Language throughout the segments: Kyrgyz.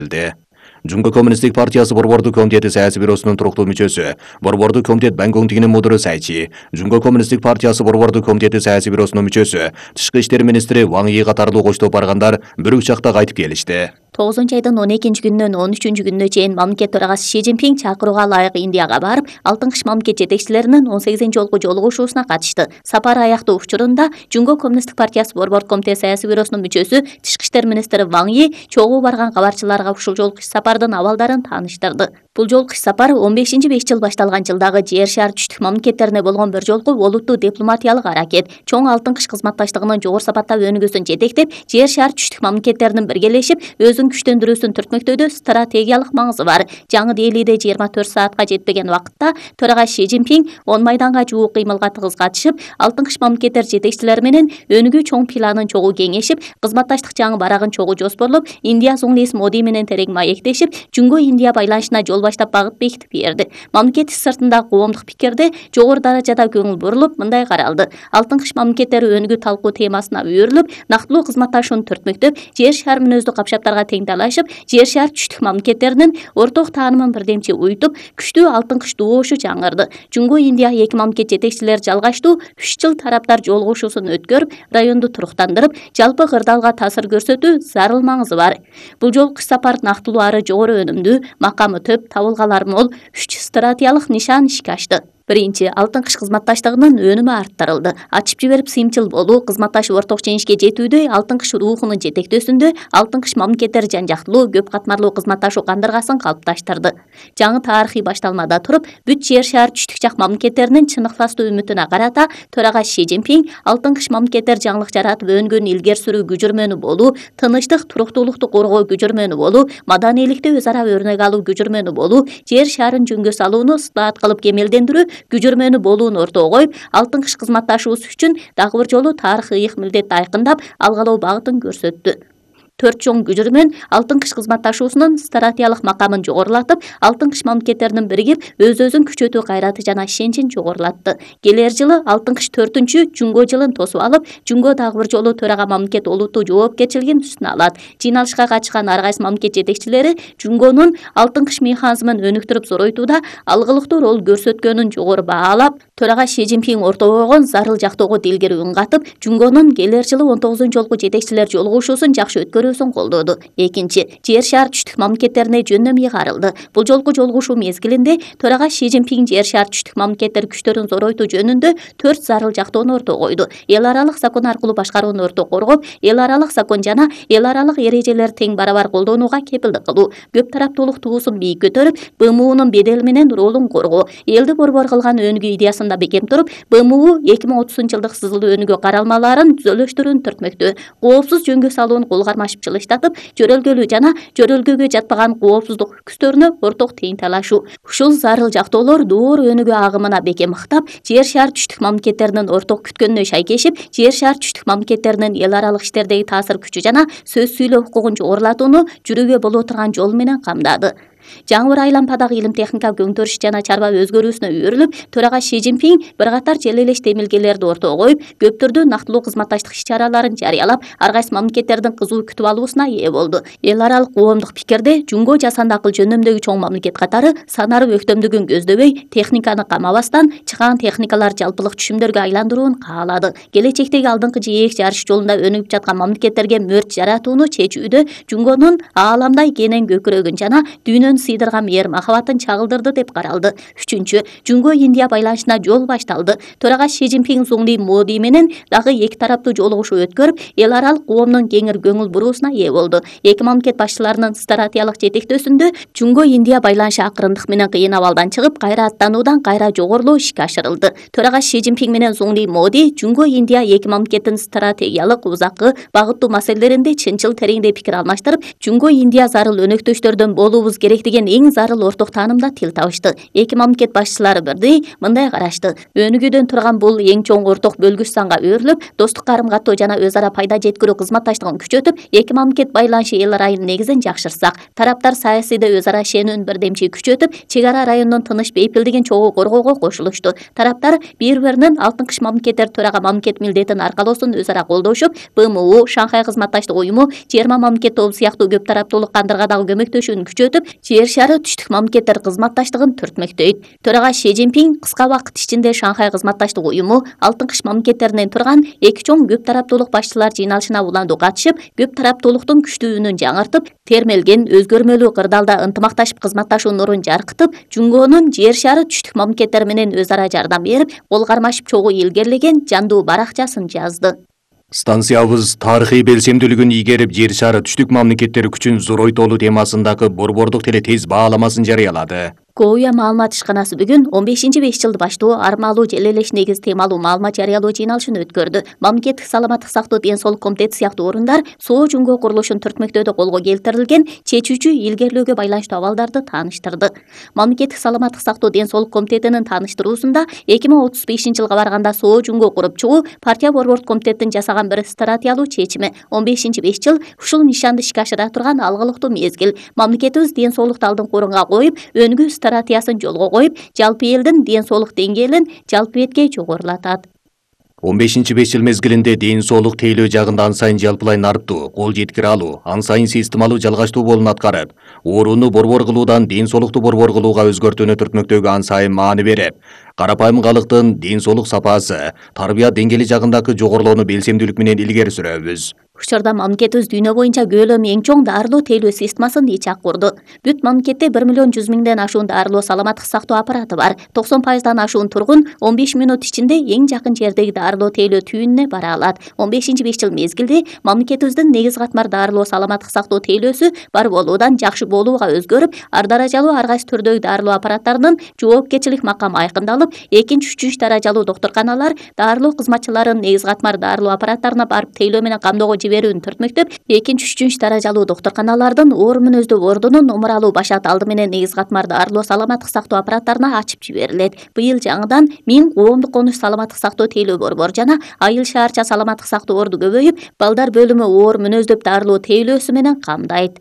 Жунго Коммунистик партиясы Борбордук комитети саясий бюросунун туруктуу мүчөсү, Борбордук комитет Бангонгтигинин мудуру Сайчи, Жунго Коммунистик партиясы Борбордук комитети саясий бюросунун мүчөсү, Тышкы иштер министри Ван Йи катарлуу коштоп баргандар бир учакта кайтып келишти. 9 айдын 12 күнүнөн 13 күнүнө чейин мамлекет төрагасы Ши Цзиньпин чакырууга ылайык Индияга барып, Алтын кыш мамлекет жетекчилеринин 18 жолку жолугушуусуна катышты. Сапар аяктоо учурунда Жунго Коммунисттик партиясы Борбордук комитет саясий бюросунун мүчөсү, Тышкы иштер министри Ван Йи чогуу барган кабарчыларга ушул жолку сапардын абалдарын тааныштырды. Бул жолку сапар 15-5 жыл башталган жылдагы жер шаар түштүк мамлекеттерине болгон бир жолку олуттуу дипломатиялык аракет, чоң алтын кыш кызматташтыгынын жогору сапаттагы өнүгүүсүн жетектеп, жер шаар түштүк мамлекеттеринин биргелешип, өзүн күчтөндүрүүсүн түртмөктөөдө стратегиялык маңызы бар. Жаңы Делиде 24 саатка жетпеген вакытта төрага Ши Цзиньпин 10 майданга жуук кыймылга тыгыз катышып, алтын кыш мамлекеттер жетекчилери менен өнүгүү чоң планын чогуу кеңешип, кызматташтык жаңы барагын чогуу жоспорлоп, Индия зуңлис Моди менен терең маектешип, Жунго Индия байланышына жол баштап багыт бекитип берди. Мамлекет сыртында коомдук пикирде жогору даражада көңүл бурулуп, мындай каралды. Алтын кыш мамлекеттери өнүгүү талкуу темасына үйрүлүп, нактылуу кызматташууну түртмөктөп, жер шаар мүнөздүү капшаптарга тең талашып, жер шаар түштүк мамлекеттеринин орток таанымын бирдемчи уютуп, күчтүү алтын кыш добушу жаңырды. Жунго Индия эки мамлекет жетекчилери жалгаштуу 3 жыл тараптар жолугушуусун өткөрүп, районду туруктандырып, жалпы кырдаалга таасир көрсөтүү зарыл маңызы бар. Бул жолку сапар нактылуу ары жогору өнүмдүү, макамы төп, табылгалар мол 3 стратегиялык нишан ишке ашты. Биринчи, алтын кыш кызматташтыгынын өнүмү арттырылды. Ачып жиберип сыйымчыл болуу, кызматташып орток жеңишке жетүүдө, алтын кыш рухунун жетектөөсүндө алтын кыш мамлекеттери жан жактылуу, көп катмарлуу кызматташуу кандыргасын калыпташтырды. Жаңы тарыхый башталмада туруп, бүт жер шаар түштүк жак мамлекеттеринин чын ыхластуу үмүтүнө карата төрага Ши Цзиньпин алтын кыш мамлекеттер жаңылык жаратып өнгөн илгери сүрүү күжүрмөнү болуу, тынычтык, туруктуулукту коргоо күжүрмөнү болуу, маданийликте өз ара өрнөк алуу күжүрмөнү болуу, жер шаарын жөнгө салууну ыстлаат кылып кемелдендирүү күжүрмөнү болуун ортого коюп, алтын кыш кызматташуусу үчүн дагы бир жолу тарыхый ыйык милдетти айкындап, алгалоо багытын көрсөттү. 4 чоң күжүрмөн алтын кыш кызматташуусунун стратегиялык макамын жогорулатып, алтын кыш мамлекеттеринин биригип, өз-өзүн күчөтүү кайраты жана ишенчин жогорулатты. Келер жылы алтын кыш 4-чү Жунго жылын тосуп алып, Жунго дагы бир жолу төрага мамлекет олуттуу жоопкерчилигин үстүнө алат. Жыйналышка катышкан ар кайсы мамлекет жетекчилери Жунгонун алтын кыш механизмин өнүктүрүп зоройтууда алгылыктуу роль көрсөткөнүн жогору баалап, төрага Ши Цзиньпин ортого койгон зарыл жактоого дилгери үн катып, Жунгонун келер жылы 19-жолку жетекчилер жолугушуусун жакшы өткөрүүсүн колдоду. Экинчи, жер шаар түштүк мамлекеттерине жөндөм ыйгарылды. Бул жолку жолугушуу мезгилинде төрага Ши Цзиньпин жер шаар түштүк мамлекеттер күчтөрүн зоройтуу жөнүндө 4 зарыл жактоону ортого койду. Эл аралык закон аркылуу башкарууну ортого коргоп, эл аралык закон жана эл аралык эрежелерди тең барабар колдонууга кепилдик кылуу, көп тараптуулук тугусун бийик көтөрүп, БМУнун бедели менен ролун коргоо, элди борбор кылган өнүгүү идеясында бекем туруп, БМУ 2030-жылдык сызыл өнүгүү каралмаларын түзөлүштүрүүнү түртмөктө, коопсуз жөнгө салууну кол кармашып жылыштатып, жөрөлгөлүү жана жөрөлгөгө жатпаган коопсуздук күчтөрүнө орток тең талашуу. Ушул зарыл жактоолор доор өнүгүү агымына бекем ыктап, жер шаар түштүк мамлекеттеринин орток күткөнүнө шайкешип, жер шаар түштүк мамлекеттеринин эл аралык иштердеги таасир күчү жана сөз сүйлөө укугун жогорулатууну жүрүүгө боло турган жол менен камдады. Жаңы бір айлампадагы илим техника көңтөрүш жана чарба өзгөрүүсүнө үйрүлүп, төрага Ши Цзиньпин бир катар желелеш демилгелерди ортого коюп, көп түрдүү нактылуу кызматташтык иш-чараларын жарыялап, ар кайсы мамлекеттердин кызуу күтүп алуусуна ээ болду. Эл аралык коомдук пикирде Жунго жасанды акыл жөндөмдөгү чоң мамлекет катары санарып өктөмдүгүн көздөбөй, техниканы камабастан чыгаан техникалар жалпылык түшүмдөргө айландырууну каалады. Келечектеги алдыңкы жээк жарыш жолунда өнүгүп жаткан мамлекеттерге мөрт жаратууну чечүүдө Жунгонун ааламдай кенен көкүрөгүн жана дүйнөнү сыйдырган мээр махабатын чагылдырды деп каралды. Үчүнчү, Жунго Индия байланышына жол башталды. Төрага Ши Цзиньпин Зуңли Моди менен дагы эки тараптуу жолугушуу өткөрүп, эл аралык коомдун кеңир көңүл буруусуна ээ болду. Эки мамлекет башчыларынын стратегиялык жетектөөсүндө Жунго Индия байланышы акырындык менен кыйын абалдан чыгып, кайра аттануудан кайра жогорулоо ишке ашырылды. Төрага Ши Цзиньпин менен Зуңли Моди Жунго Индия эки мамлекеттин стратегиялык, узаккы, багыттуу маселелеринде чынчыл тереңде пикир алмаштырып, Жунго Индия зарыл өнөктөштөрдөн болуубуз керек керек деген эң зарыл орток таанымда тил табышты. Эки мамлекет башчылары бирдей мындай карашты. Өнүгүүдөн турган бул эң чоң орток бөлгүч санга өөрүлүп, достук карым-каттоо жана өз ара пайда жеткирүү кызматташтыгын күчөтүп, эки мамлекет байланышы эл райын негизин жакшырсак, тараптар саясийде өз ара ишенүүнү бирдемчи күчөтүп, чек ара райондун тыныч бейпилдигин чогуу коргоого кошулушту. Тараптар бири-биринин алтын кыш мамлекеттер төрага мамлекет милдетин аркалоосун өз ара колдошуп, БМУ, Шанхай кызматташтык уюму, G20 мамлекет тобу сыяктуу көп тараптуулук кандыргадагы көмөктөшүүнү күчөтүп, жер шары түштүк мамлекеттер кызматташтыгын түртмөктөйт. Төрага Си Цзиньпин кыска убакыт ичинде Шанхай кызматташтык уюму, алтын кыш мамлекеттеринен турган эки чоң көп тараптуулук башчылар жыйналышына уландуу катышып, көп тараптуулуктун күчтүүлүгүн жаңыртып, термелген өзгөрмөлүү кырдаалда ынтымакташып кызматташуу нурун жаркытып, Жунгонун жер шары түштүк мамлекеттер менен өз ара жардам берип, кол кармашып чогуу илгерлеген жандуу баракчасын жазды. Станциябыз тарыхый белсемдүүлүгүн ийгерип, жер шары түштүк мамлекеттер күчүн зоройтолу темасындагы борбордук теле тез бааламасын жарыялады. Коуя маалымат ишканасы бүгүн 15-5 баштоо армалуу желелеш негиз темалуу маалымат жарыялоо жыйналышын өткөрдү. Мамлекеттик саламаттык сактоо ден соолук комитети сыяктуу орундар Соо Жунго курулушун түртмөктөөдө колго келтирилген чечүүчү илгерлөөгө байланыштуу абалдарды тааныштырды. Мамлекеттик саламаттык сактоо ден соолук комитетинин тааныштыруусунда 2035-жылга барганда Соо Жунго куруп чыгуу партия борбордук комитеттин жасаган бир стратегиялуу чечими. 15-5 ушул нишанды ишке ашыра турган алгылыктуу мезгил. Мамлекетибиз ден соолукту алдыңкы орунга коюп, өнүгүү стратегиясын жолго коюп, жалпы элдин ден соолук деңгээлин жалпы беткей жогорулатат. 15-5 жыл мезгилинде ден соолук тейлөө жагында ан сайын жалпылайын арттуу, кол жеткире алуу, ан сайын системалуу жалгаштуу болун аткарып, ооруну борбор кылуудан ден соолукту борбор кылууга өзгөртүүнү түртмөктөөгө ан сайын маани берип, карапайым калктын ден соолук сапасы, тарбия деңгээли жагындагы жогорулоону белсемдүүлүк менен илгери сүрөбүз. Учурда мамлекетибиз дүйнө боюнча көлөмү эң чоң дарылоо тейлөө системасын ичак курду. Бүт мамлекетте 1.100.000 ашуун дарылоо саламаттык сактоо аппараты бар. 90%дан ашуун тургун 15 минут ичинде эң жакын жердеги дарылоо тейлөө түйүнүнө бара алат. 15-5 жыл мезгилде мамлекетибиздин негиз катмар дарылоо саламаттык сактоо тейлөөсү бар болуудан жакшы болууга өзгөрүп, ар даражалуу ар кайсы түрдөгү дарылоо аппараттарынын жоопкерчилик макамы айкындалып, 2-3 даражалуу доктурканалар дарылоо кызматчыларын негиз катмар дарылоо аппараттарына барып тейлөө менен камдоого жиберүүнү түртмөктөп, 2-3 даражалуу доктурканалардын оор мүнөздүү ордунун номуралуу башат алды менен негиз катмар дарылоо саламаттык сактоо аппараттарына ачып жиберилет. Быйыл жаңыдан 1000 коомдук конуш саламаттык сактоо тейлөө борбор жана айыл шаарча саламаттык сактоо орду көбөйүп, балдар бөлүмү оор мүнөздөп дарылоо тейлөөсү менен камдайт.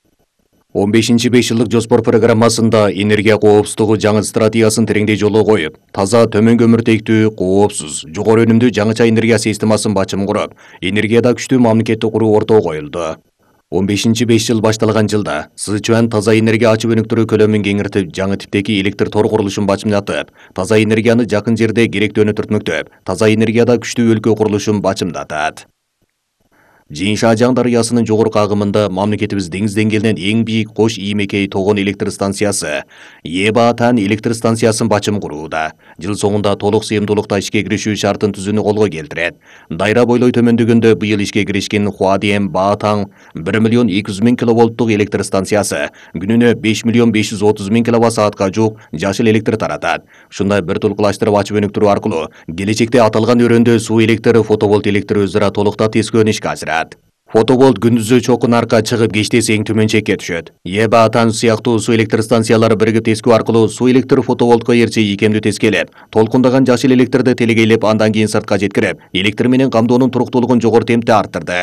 15-5 жылдык жоспор программасында энергия коопсуздугу жаңы стратегиясын тереңдей жолго коюп, таза төмөн көмүртектүү, коопсуз, жогору өнүмдүү жаңыча энергия системасын бачым куруп, энергияда күчтүү мамлекетти куруу ортого коюлду. 15-5 жыл башталган жылда Сычуан таза энергия ачып өнүктүрүү көлөмүн кеңиртип, жаңы типтеги электр тор курулушун бачымдатып, таза энергияны жакын жерде керектөөнү түртмөктөп, таза энергияда күчтүү өлкө курулушун бачымдатат. Жиншажаң дарыясынын жогорку агымында мамлекетибиз деңиз деңгээлинен эң бийик Кош Иймекей тогон электр станциясы, Ебаатан электр станциясын бачым курууда. Жыл соңунда толук сыйымдуулукта ишке киришүү шартын түзүүнү колго келтирет. Дайра бойлой төмөндүгүндө быйыл ишке киришкен Хуадием Баатаң 1.200.000 киловолттук электр станциясы күнүнө 5.530.000 киловатт-саатка жук жашыл электр таратат. Ушундай бир тулкулаштырып ачып өнүктүрүү аркылуу келечекте аталган өрөөндө суу электр, фотоволт электр өз ара толукта тескөөнү ишке ашырат. Фотоволт күндүзү чокун арка чыгып, кечтеси эң төмөн чекке түшөт. Ебаатан сыяктуу суу электр станциялары биригип тескөө аркылуу суу электр фотоволтко эрчи ийкемдүү тескелеп, толкундаган жашыл электрди телегейлеп, андан кийин сыртка жеткирип, электр менен камдоонун туруктуулугун жогору темпте арттырды.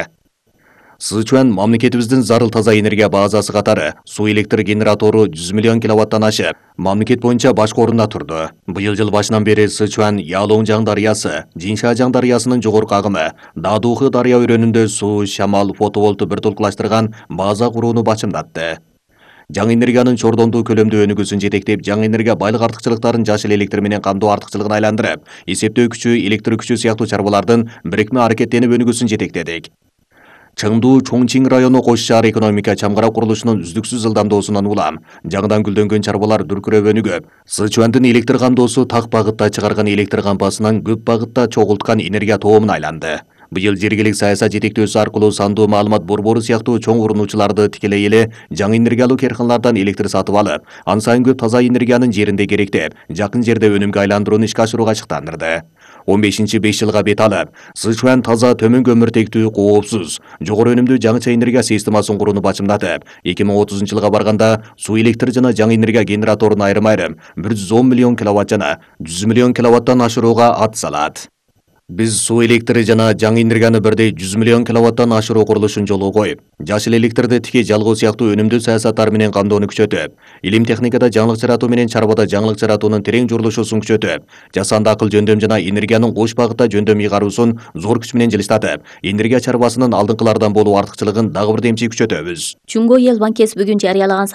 Сычуан мамлекетибиздин зарыл таза энергия базасы катары суу электр генератору 100 миллион киловаттан ашып, мамлекет боюнча башкы орунда турду. Быйыл жыл башынан бери Сычуан Ялоңжаң дарыясы, Жиншажаң дарыясынын жогорку агымы, Дадухы дарыя өрөөнүндө суу, шамал, фотоволтту бир толкулаштырган база курууну бачымдатты. Жаңы энергиянын чордондуу көлөмдүү өнүгүүсүн жетектеп, жаңы энергия байлык артыкчылыктарын жашыл электр менен камдоо артыкчылыгына айландырып, эсептөө күчү, электр күчү сыяктуу чарбалардын бирикме аракеттенип өнүгүүсүн жетектедик. Чыңдуу Чоңчиң району Кош шаар экономика чамгара курулушунун үздүксүз ылдамдоосунан улам, жаңыдан гүлдөнгөн чарбалар дүркүрөп өнүгүп, Сычуандын электр камдоосу так багытта чыгарган электр кампасынан көп багытта чогулткан энергия тоомуна айланды. Быйыл жергилик саясат жетектөөсү аркылуу сандуу маалымат борбору сыяктуу чоң урунуучуларды тикелей эле жаңы энергиялуу керканалардан электр сатып алып, ан сайын көп таза энергиянын жеринде керектеп, жакын жерде өнүмгө айландырууну ишке ашырууга чыктандырды. 15-5 жылга бет алып, Сычуан таза төмөн көмүртектүү коопсуз, жогору өнүмдүү жаңыча энергия системасын курууну бачымдатып, 2030 жылга барганда суу электр жана жаңы энергия генераторун айрым-айрым 110 миллион киловатт жана 100 миллион киловаттан ашырууга ат салат. Биз суу электри жана жаңы энергияны бирдей 100 миллион киловаттан ашыруу курулушун жолго коюп, жашыл электрди тикей жалгоо сыяктуу өнүмдүү саясаттар менен камдоону күчөтүп, илим техникада жаңылык жаратуу менен чарбада жаңылык жаратуунун терең журулушусун күчөтүп, жасанды акыл жөндөм жана энергиянын кош багытта жөндөм ыйгаруусун зор күч менен жылыстатып, энергия чарбасынын алдыңкылардан болуу артыкчылыгын дагы бир демчи күчөтөбүз. Чуңго эл банкеси бүгүн жарыялаган